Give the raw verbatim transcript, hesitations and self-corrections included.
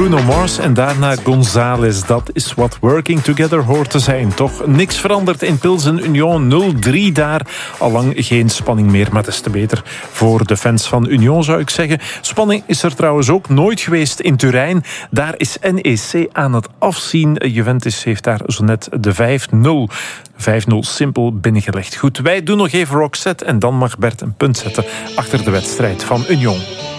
Bruno Mars en daarna González. Dat is wat Working Together hoort te zijn. Toch niks veranderd in Pilsen Union nul drie daar. Allang geen spanning meer, maar des te beter voor de fans van Union, zou ik zeggen. Spanning is er trouwens ook nooit geweest in Turijn. Daar is N E C aan het afzien. Juventus heeft daar zo net de vijf nul. vijf nul simpel binnengelegd. Goed, wij doen nog even Roxette en dan mag Bert een punt zetten achter de wedstrijd van Union.